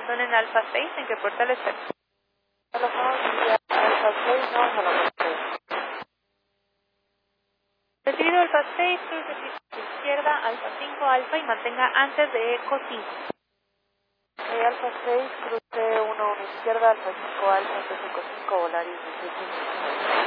son en Alfa 6, ¿en qué puerta le espero? Alfa 6, no, a la 6. Recibido Alfa 6, cruce pista izquierda, Alfa 5, Alfa y mantenga antes de Eco 5. Alfa 6, cruce 1 izquierda, Alfa 5, Alfa 5, Volaris 16.